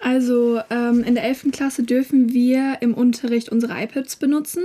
Also in der 11. Klasse dürfen wir im Unterricht unsere iPads benutzen.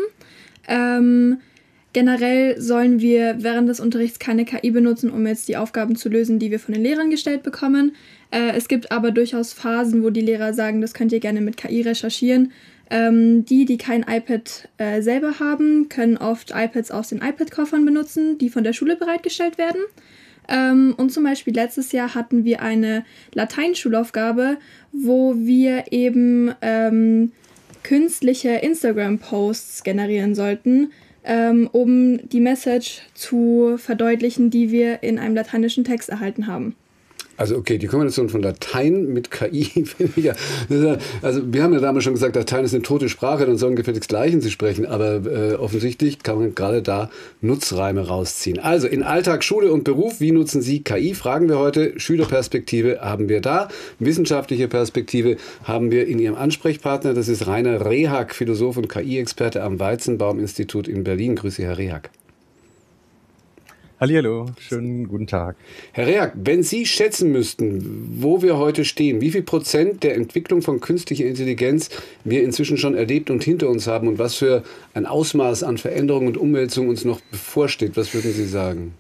Generell sollen wir während des Unterrichts keine KI benutzen, um jetzt die Aufgaben zu lösen, die wir von den Lehrern gestellt bekommen. Es gibt aber durchaus Phasen, wo die Lehrer sagen, das könnt ihr gerne mit KI recherchieren. Die kein iPad selber haben, können oft iPads aus den iPad-Koffern benutzen, die von der Schule bereitgestellt werden. Und zum Beispiel letztes Jahr hatten wir eine Lateinschulaufgabe, wo wir eben künstliche Instagram-Posts generieren sollten, um die Message zu verdeutlichen, die wir in einem lateinischen Text erhalten haben. Also okay, die Kombination von Latein mit KI, finde ich ja. Also wir haben ja damals schon gesagt, Latein ist eine tote Sprache, dann sollen gefälligst Gleichen sie sprechen, aber offensichtlich kann man gerade da Nutzreime rausziehen. Also in Alltag, Schule und Beruf, wie nutzen Sie KI? Fragen wir heute. Schülerperspektive haben wir da, wissenschaftliche Perspektive haben wir in Ihrem Ansprechpartner, das ist Rainer Rehag, Philosoph und KI-Experte am Weizenbaum-Institut in Berlin. Grüße, Herr Rehag. Hallihallo, schönen guten Tag. Herr Rehag, wenn Sie schätzen müssten, wo wir heute stehen, wie viel Prozent der Entwicklung von künstlicher Intelligenz wir inzwischen schon erlebt und hinter uns haben und was für ein Ausmaß an Veränderung und Umwälzung uns noch bevorsteht, was würden Sie sagen?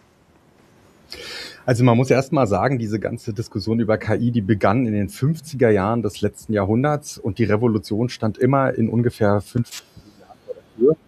Also man muss erst mal sagen, diese ganze Diskussion über KI, die begann in den 50er Jahren des letzten Jahrhunderts und die Revolution stand immer in ungefähr 50 Jahren vor der Tür.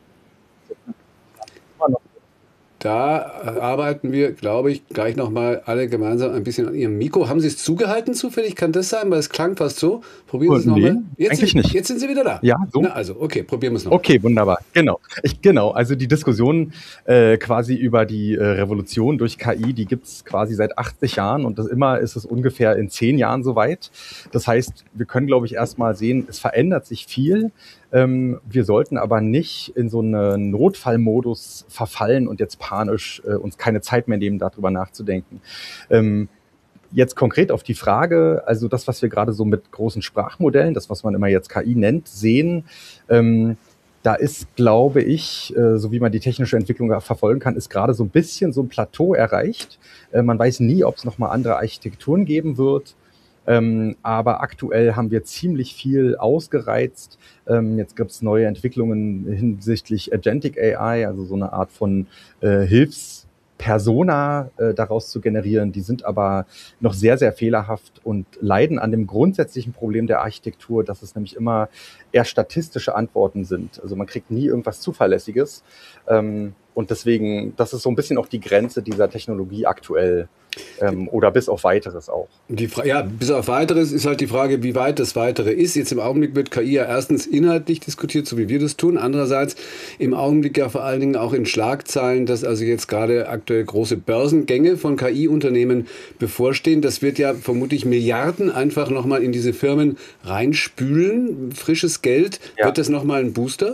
Da arbeiten wir, glaube ich, gleich nochmal alle gemeinsam ein bisschen an Ihrem Mikro. Haben Sie es zugehalten zufällig? Kann das sein? Weil es klang fast so. Probieren Sie es nochmal. Eigentlich nicht. Jetzt sind Sie wieder da. Ja, so. Na also, okay, probieren wir es nochmal. Okay, wunderbar. Genau. Also die Diskussion quasi über die Revolution durch KI, die gibt's quasi seit 80 Jahren und ist es ungefähr in 10 Jahren soweit. Das heißt, wir können, glaube ich, erstmal sehen, es verändert sich viel. Wir sollten aber nicht in so einen Notfallmodus verfallen und jetzt panisch uns keine Zeit mehr nehmen, darüber nachzudenken. Jetzt konkret auf die Frage, also das, was wir gerade so mit großen Sprachmodellen, das, was man immer jetzt KI nennt, sehen, da ist, glaube ich, so wie man die technische Entwicklung verfolgen kann, ist gerade so ein bisschen so ein Plateau erreicht. Man weiß nie, ob es nochmal andere Architekturen geben wird. Aber aktuell haben wir ziemlich viel ausgereizt. Jetzt gibt es neue Entwicklungen hinsichtlich Agentic AI, also so eine Art von Hilfspersona daraus zu generieren. Die sind aber noch sehr, sehr fehlerhaft und leiden an dem grundsätzlichen Problem der Architektur, dass es nämlich immer eher statistische Antworten sind. Also man kriegt nie irgendwas Zuverlässiges. Und deswegen, das ist so ein bisschen auch die Grenze dieser Technologie aktuell. Oder bis auf Weiteres auch. Bis auf Weiteres ist halt die Frage, wie weit das Weitere ist. Jetzt im Augenblick wird KI ja erstens inhaltlich diskutiert, so wie wir das tun. Andererseits im Augenblick ja vor allen Dingen auch in Schlagzeilen, dass also jetzt gerade aktuell große Börsengänge von KI-Unternehmen bevorstehen. Das wird ja vermutlich Milliarden einfach nochmal in diese Firmen reinspülen. Frisches Geld. Ja. Wird das nochmal ein Booster?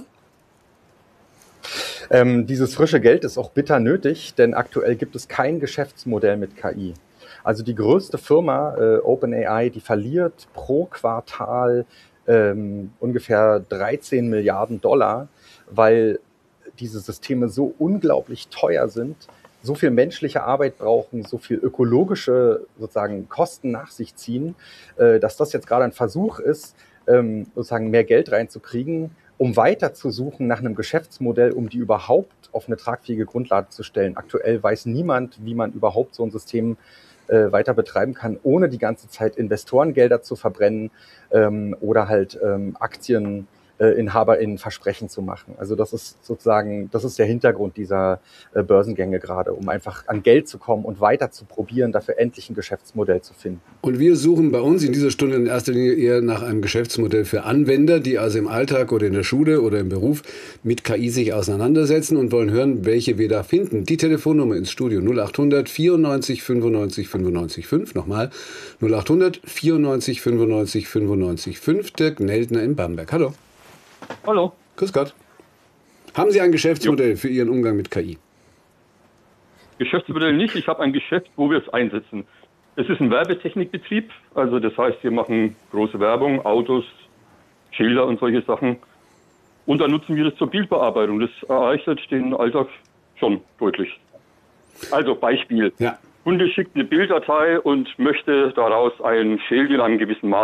Dieses frische Geld ist auch bitter nötig, denn aktuell gibt es kein Geschäftsmodell mit KI. Also die größte Firma, OpenAI, die verliert pro Quartal ungefähr 13 Milliarden $, weil diese Systeme so unglaublich teuer sind, so viel menschliche Arbeit brauchen, so viel ökologische sozusagen Kosten nach sich ziehen, dass das jetzt gerade ein Versuch ist, sozusagen mehr Geld reinzukriegen, um weiter zu suchen nach einem Geschäftsmodell, um die überhaupt auf eine tragfähige Grundlage zu stellen. Aktuell weiß niemand, wie man überhaupt so ein System weiter betreiben kann, ohne die ganze Zeit Investorengelder zu verbrennen oder halt AktieninhaberInnen Versprechen zu machen. Also das ist sozusagen, das ist der Hintergrund dieser Börsengänge gerade, um einfach an Geld zu kommen und weiter zu probieren, dafür endlich ein Geschäftsmodell zu finden. Und wir suchen bei uns in dieser Stunde in erster Linie eher nach einem Geschäftsmodell für Anwender, die also im Alltag oder in der Schule oder im Beruf mit KI sich auseinandersetzen und wollen hören, welche wir da finden. Die Telefonnummer ins Studio 0800 94 95 95 5. Nochmal 0800 94 95 95 5. Dirk Neldner in Bamberg. Hallo. Hallo. Grüß Gott. Haben Sie ein Geschäftsmodell für Ihren Umgang mit KI? Geschäftsmodell nicht. Ich habe ein Geschäft, wo wir es einsetzen. Es ist ein Werbetechnikbetrieb. Also das heißt, wir machen große Werbung, Autos, Schilder und solche Sachen. Und dann nutzen wir das zur Bildbearbeitung. Das erleichtert den Alltag schon deutlich. Also Beispiel. Ja. Kunde schickt eine Bilddatei und möchte daraus ein Schild in einem gewissen Maß